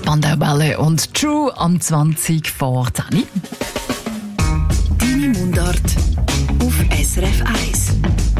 Spandau Ballet und True am 20 vor 10. Deine Mundart auf SRF 1.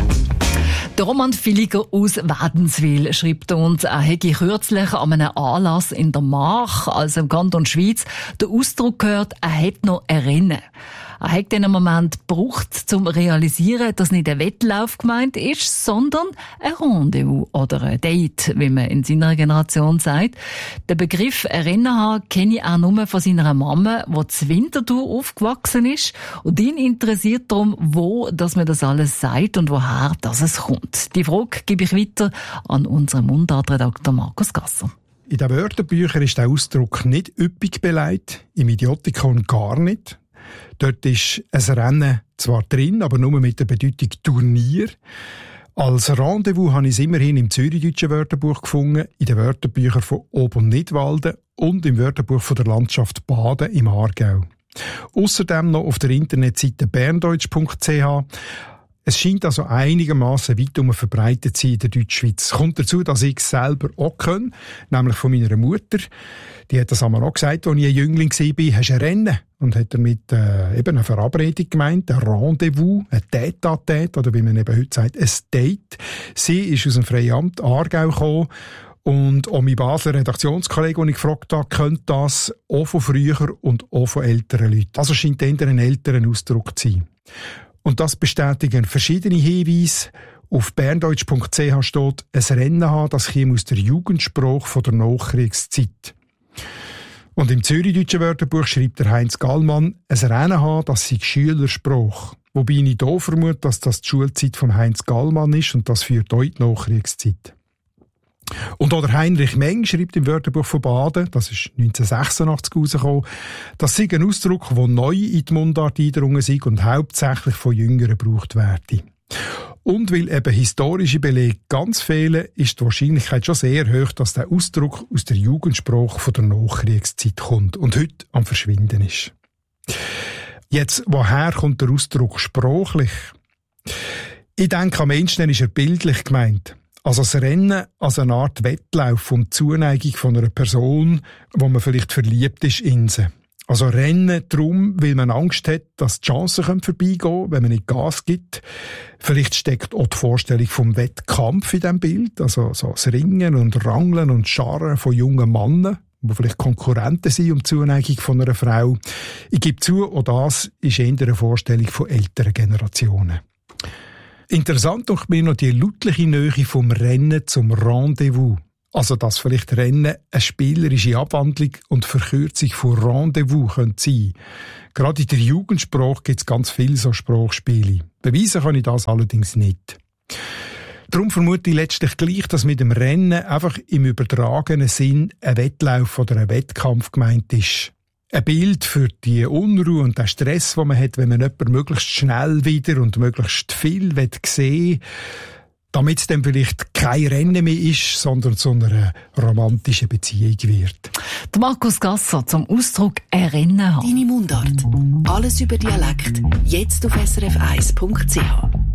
Der Roman Villiger aus Wädenswil schreibt uns, er hätte kürzlich an einem Anlass in der Mark, also im Kanton Schweiz, den Ausdruck gehört, er hätte noch ein Rennen. Er hat den Moment gebraucht, zum zu realisieren, dass nicht ein Wettlauf gemeint ist, sondern ein Rendezvous oder ein Date, wie man in seiner Generation sagt. Den Begriff Rennen haben kenne ich auch nur von seiner Mama, die zu Winterthur aufgewachsen ist. Und ihn interessiert darum, wo dass man das alles sagt und woher dass es kommt. Die Frage gebe ich weiter an unseren Mundartredakteur Markus Gasser. In den Wörterbüchern ist der Ausdruck nicht üppig beleidigt, im Idiotikon gar nicht. Dort ist ein Rennen zwar drin, aber nur mit der Bedeutung Turnier. Als Rendezvous habe ich es immerhin im zürichdeutschen Wörterbuch gefunden, in den Wörterbüchern von Ob- und Nidwalden und im Wörterbuch von der Landschaft Baden im Aargau. Außerdem noch auf der Internetseite berndeutsch.ch. Es scheint also einigermaßen weit verbreitet zu sein in der Deutschschweiz. Es kommt dazu, dass ich es selber auch kann, nämlich von meiner Mutter. Die hat das einmal auch gesagt, als ich ein Jüngling war, hast du ein Rennen. Und hat damit eben eine Verabredung gemeint, ein Rendezvous, ein Tête-à-Tête, oder wie man eben heute sagt, ein Date. Sie ist aus dem Freiamt Aargau gekommen. Und auch mein Basler Redaktionskollege, den ich gefragt habe, könnte das auch von früher und auch von älteren Leuten. Also scheint eher ein älteren Ausdruck zu sein. Und das bestätigen verschiedene Hinweise. Auf berndeutsch.ch steht, ein Rennen haben, das käme aus der Jugendsprache von der Nachkriegszeit. Und im zürichdeutschen Wörterbuch schreibt der Heinz Gallmann, ein Rennen haben, das sei Schülersprache. Wobei ich hier vermute, dass das die Schulzeit von Heinz Gallmann ist und das führt auch in die Nachkriegszeit. Und auch der Heinrich Meng schreibt im Wörterbuch von Baden, das ist 1986 rausgekommen, das sei ein Ausdruck, der neu in die Mundart eingedrungen sei und hauptsächlich von Jüngeren gebraucht werde. Und weil eben historische Belege ganz fehlen, ist die Wahrscheinlichkeit schon sehr hoch, dass der Ausdruck aus der Jugendsprache von der Nachkriegszeit kommt und heute am Verschwinden ist. Jetzt, woher kommt der Ausdruck sprachlich? Ich denke, am ehesten ist er bildlich gemeint. Also das Rennen als eine Art Wettlauf um die Zuneigung von einer Person, wo man vielleicht verliebt ist in sie. Also Rennen darum, weil man Angst hat, dass die Chancen vorbeigehen können, wenn man nicht Gas gibt. Vielleicht steckt auch die Vorstellung vom Wettkampf in diesem Bild, also so das Ringen und Rangeln und Scharren von jungen Männern, die vielleicht Konkurrenten sind um die Zuneigung von einer Frau. Ich gebe zu, auch das ist eher eine Vorstellung von älteren Generationen. Interessant doch mir noch die lautliche Nähe vom Rennen zum Rendezvous. Also, dass vielleicht Rennen eine spielerische Abwandlung und Verkürzung von Rendezvous sein könnte. Gerade in der Jugendsprache gibt es ganz viele so Sprachspiele. Beweisen kann ich das allerdings nicht. Darum vermute ich letztlich gleich, dass mit dem Rennen einfach im übertragenen Sinn ein Wettlauf oder ein Wettkampf gemeint ist. Ein Bild für die Unruhe und den Stress, den man hat, wenn man jemanden möglichst schnell wieder und möglichst viel sehen will, damit es dann vielleicht kein Rennen mehr ist, sondern zu einer romantischen Beziehung wird. Der Markus Gasser zum Ausdruck «ein Rennen haben». Deine Mundart. Alles über Dialekt. Jetzt auf srf1.ch.